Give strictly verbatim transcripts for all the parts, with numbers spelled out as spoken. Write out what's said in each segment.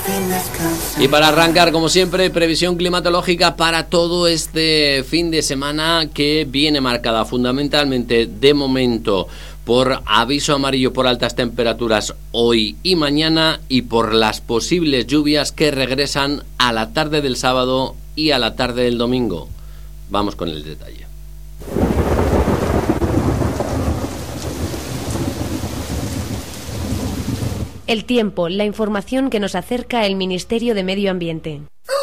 Y para arrancar, como siempre, previsión climatológica para todo este fin de semana, que viene marcada fundamentalmente de momento por aviso amarillo por altas temperaturas hoy y mañana, y por las posibles lluvias que regresan a la tarde del sábado y a la tarde del domingo. Vamos con el detalle. El tiempo, la información que nos acerca el Ministerio de Medio Ambiente.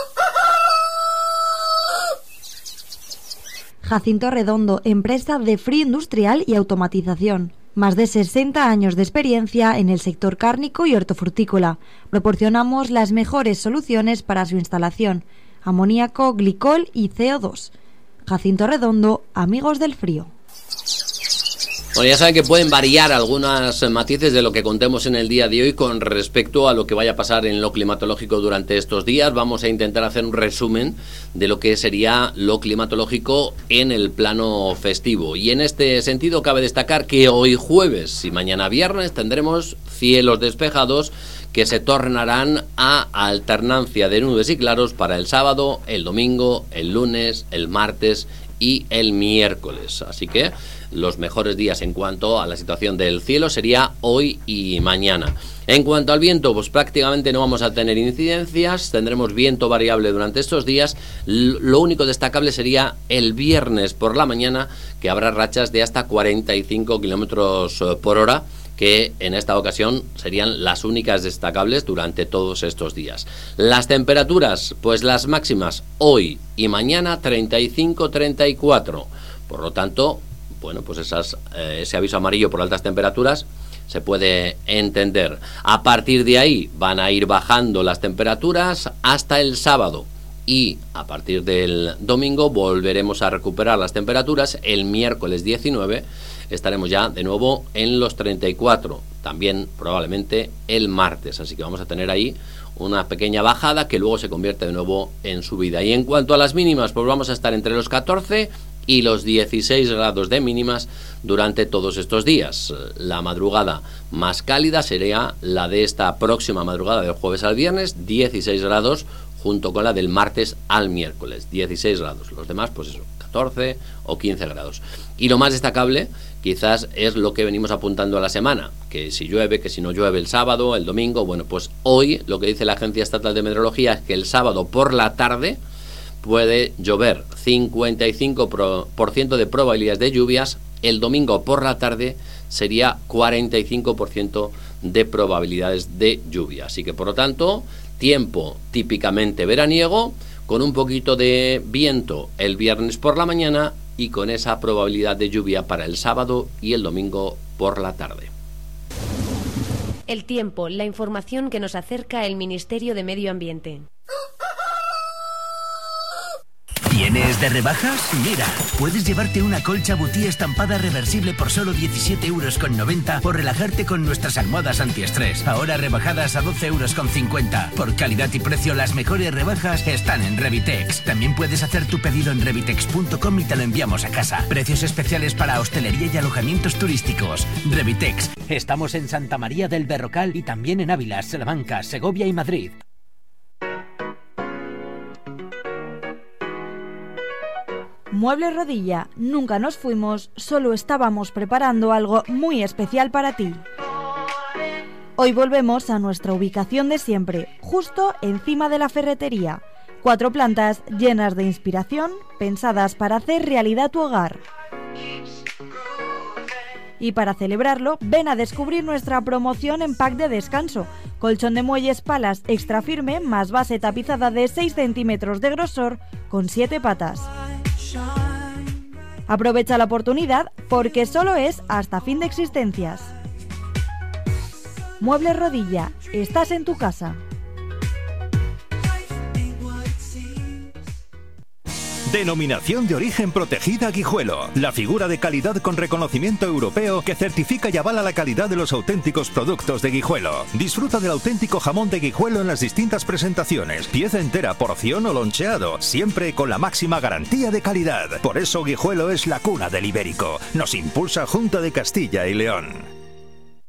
Jacinto Redondo, empresa de frío industrial y automatización. Más de sesenta años de experiencia en el sector cárnico y hortofrutícola. Proporcionamos las mejores soluciones para su instalación: amoníaco, glicol y C O dos. Jacinto Redondo, amigos del frío. Bueno, ya saben que pueden variar algunas matices de lo que contemos en el día de hoy con respecto a lo que vaya a pasar en lo climatológico durante estos días. Vamos a intentar hacer un resumen de lo que sería lo climatológico en el plano festivo. Y en este sentido cabe destacar que hoy jueves y mañana viernes tendremos cielos despejados que se tornarán a alternancia de nubes y claros para el sábado, el domingo, el lunes, el martes y el miércoles. Así que los mejores días en cuanto a la situación del cielo sería hoy y mañana. En cuanto al viento, pues prácticamente no vamos a tener incidencias, tendremos viento variable durante estos días. Lo único destacable sería el viernes por la mañana, que habrá rachas de hasta cuarenta y cinco kilómetros por hora, que en esta ocasión serían las únicas destacables durante todos estos días. Las temperaturas, pues las máximas hoy y mañana treinta y cinco a treinta y cuatro. Por lo tanto, bueno, pues esas, eh, ese aviso amarillo por altas temperaturas se puede entender. A partir de ahí van a ir bajando las temperaturas hasta el sábado, y a partir del domingo volveremos a recuperar las temperaturas. El miércoles diecinueve estaremos ya de nuevo en los treinta y cuatro, también probablemente el martes, así que vamos a tener ahí una pequeña bajada que luego se convierte de nuevo en subida. Y en cuanto a las mínimas, pues vamos a estar entre los catorce y los dieciséis grados de mínimas durante todos estos días. La madrugada más cálida sería la de esta próxima madrugada del jueves al viernes, dieciséis grados, junto con la del martes al miércoles, dieciséis grados. Los demás, pues eso, catorce o quince grados. Y lo más destacable quizás es lo que venimos apuntando a la semana, que si llueve, que si no llueve el sábado, el domingo. Bueno, pues hoy lo que dice la Agencia Estatal de Meteorología es que el sábado por la tarde puede llover, cincuenta y cinco por ciento de probabilidades de lluvias. El domingo por la tarde sería cuarenta y cinco por ciento de probabilidades de lluvia. Así que, por lo tanto, tiempo típicamente veraniego, con un poquito de viento el viernes por la mañana y con esa probabilidad de lluvia para el sábado y el domingo por la tarde. El tiempo, la información que nos acerca el Ministerio de Medio Ambiente. ¿Tienes de rebajas? Mira, puedes llevarte una colcha Butí estampada reversible por solo diecisiete euros con noventa o relajarte con nuestras almohadas antiestrés, ahora rebajadas a doce euros con cincuenta. Por calidad y precio, las mejores rebajas están en Revitex. También puedes hacer tu pedido en revitex punto com y te lo enviamos a casa. Precios especiales para hostelería y alojamientos turísticos. Revitex. Estamos en Santa María del Berrocal y también en Ávila, Salamanca, Segovia y Madrid. Muebles Rodilla, nunca nos fuimos, solo estábamos preparando algo muy especial para ti. Hoy volvemos a nuestra ubicación de siempre, justo encima de la ferretería. Cuatro plantas llenas de inspiración, pensadas para hacer realidad tu hogar. Y para celebrarlo, ven a descubrir nuestra promoción en pack de descanso. Colchón de muelles palas extra firme más base tapizada de seis centímetros de grosor con siete patas. Aprovecha la oportunidad porque solo es hasta fin de existencias. Muebles Rodilla, estás en tu casa. Denominación de origen protegida Guijuelo. La figura de calidad con reconocimiento europeo que certifica y avala la calidad de los auténticos productos de Guijuelo. Disfruta del auténtico jamón de Guijuelo en las distintas presentaciones. Pieza entera, porción o loncheado. Siempre con la máxima garantía de calidad. Por eso Guijuelo es la cuna del ibérico. Nos impulsa Junta de Castilla y León.